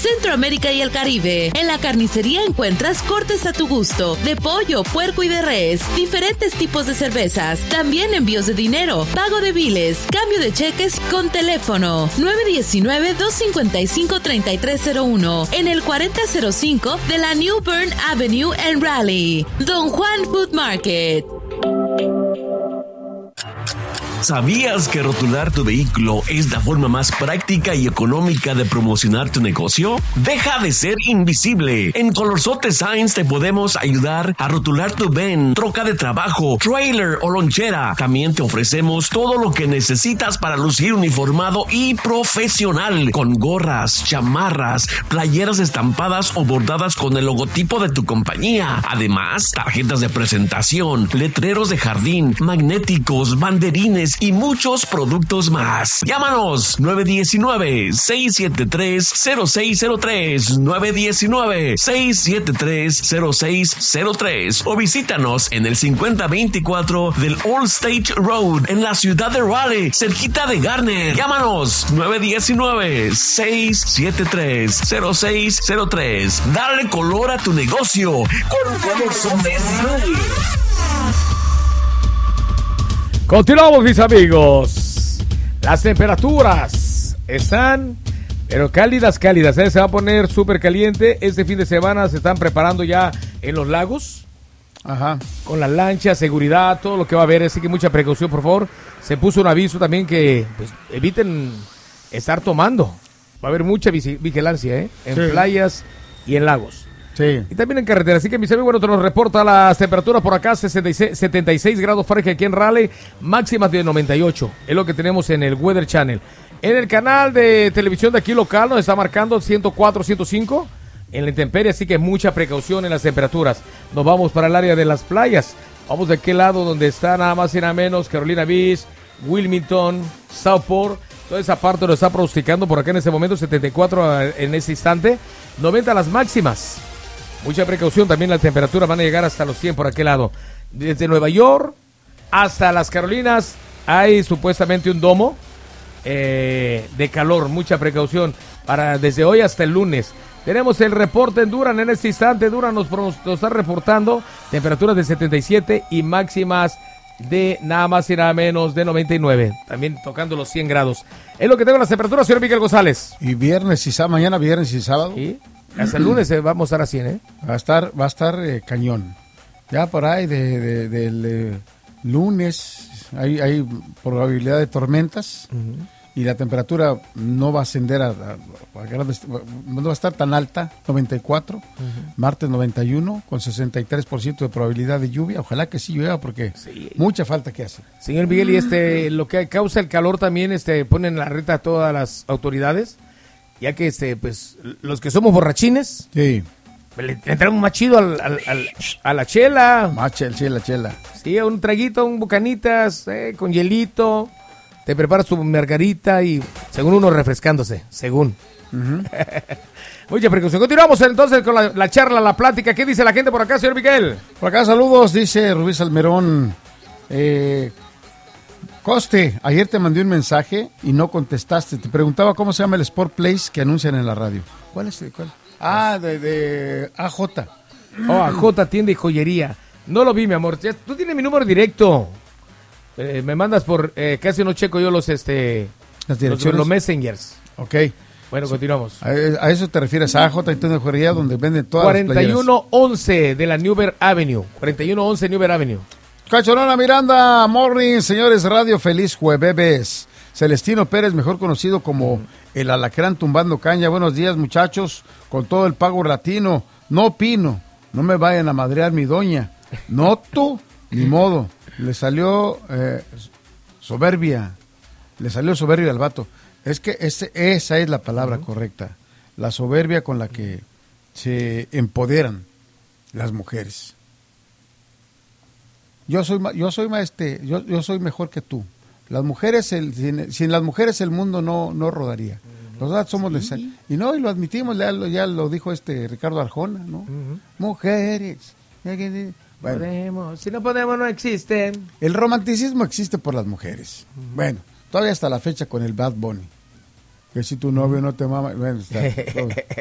Centroamérica y el Caribe. En la carnicería encuentras cortes a tu gusto, de pollo, puerco y de res, diferentes tipos de cervezas, también envíos de dinero, pago de biles, cambio de cheques con teléfono. 919-255-3301 en el 4005 de la New Bern Avenue en Raleigh. Don Juan Food Market. ¿Sabías que rotular tu vehículo es la forma más práctica y económica de promocionar tu negocio? Deja de ser invisible. En Colorsote Signs te podemos ayudar a rotular tu van, troca de trabajo, trailer o lonchera. También te ofrecemos todo lo que necesitas para lucir uniformado y profesional, con gorras, chamarras, playeras estampadas o bordadas con el logotipo de tu compañía. Además, tarjetas de presentación, letreros de jardín, magnéticos, banderines y muchos productos más. Llámanos 919-673-0603, 919-673-0603 o visítanos en el 5024 del Old State Road en la ciudad de Raleigh, cerquita de Garner. Llámanos 919-673-0603. Dale color a tu negocio con Colorsote. Continuamos, mis amigos. Las temperaturas están, pero cálidas. Se va a poner súper caliente. Este fin de semana se están preparando ya en los lagos. Ajá. Con la lancha, seguridad, todo lo que va a haber. Así que mucha precaución, por favor. Se puso un aviso también que pues, eviten estar tomando. Va a haber mucha vigilancia, en playas y en lagos. Sí. Y también en carretera. Así que, mis amigos, nos reporta las temperaturas por acá: 76 grados Fahrenheit aquí en Raleigh, máximas de 98. Es lo que tenemos en el Weather Channel. En el canal de televisión de aquí local nos está marcando 104, 105 en la intemperie, así que mucha precaución en las temperaturas. Nos vamos para el área de las playas. Vamos de aquel lado donde está nada más y nada menos Carolina Beach, Wilmington, Southport. Toda esa parte nos está pronosticando por acá en este momento 74 en ese instante, 90 las máximas. Mucha precaución, también las temperaturas van a llegar hasta los 100 por aquel lado. Desde Nueva York hasta las Carolinas hay supuestamente un domo de calor. Mucha precaución para desde hoy hasta el lunes. Tenemos el reporte en Durham en este instante. Durham nos está reportando temperaturas de 77 y máximas de nada más y nada menos de 99. También tocando los 100 grados. Es lo que tengo las temperaturas, señor Miguel González. Y viernes y sábado, mañana viernes y sábado. ¿Sí? Hasta el lunes vamos a estar a 100, ¿eh? Va a estar cañón. Ya por ahí del lunes hay probabilidad de tormentas. Y la temperatura no va a ascender no va a estar tan alta, 94, martes 91, con 63% de probabilidad de lluvia. Ojalá que sí llueva porque mucha falta que hace. Señor Miguel, y lo que causa el calor también, ponen la reta a todas las autoridades, ya que pues los que somos borrachines, sí, le entramos más chido a la chela. Más chela. Sí, un traguito, un bucanitas, con hielito. Te preparas tu margarita y según uno refrescándose, según. Mucha precaución. Continuamos entonces con la charla, la plática. ¿Qué dice la gente por acá, señor Miguel? Por acá saludos, dice Rubí Salmerón. Coste, ayer te mandé un mensaje y no contestaste. Te preguntaba cómo se llama el Sport Place que anuncian en la radio. ¿Cuál es? ¿Cuál? Ah, de AJ. AJ, tienda y joyería. No lo vi, mi amor. Tú tienes mi número directo. Me mandas por casi no checo yo las direcciones, los messengers. Ok. Bueno, continuamos. A eso te refieres, a AJ y tienda de joyería donde venden todas 4111 de la Newberg Avenue. 4111 Newberg Avenue. Cachorona Miranda, morning, señores, radio, feliz jueves. Celestino Pérez, mejor conocido como el alacrán tumbando caña. Buenos días, muchachos, con todo el pago latino. No opino, no me vayan a madrear mi doña. No tú, ni modo. Le salió soberbia. Le salió soberbia al vato. Es que esa es la palabra correcta. La soberbia con la que se empoderan las mujeres. Yo soy mejor que tú. Las mujeres, sin las mujeres el mundo no rodaría. Nosotros somos necesarios. Y lo admitimos, ya lo dijo Ricardo Arjona, ¿no? Mujeres. Bueno, si no podemos, no existen. El romanticismo existe por las mujeres. Bueno, todavía hasta la fecha con el Bad Bunny. Que si tu novio no te mama... Bueno, está todo.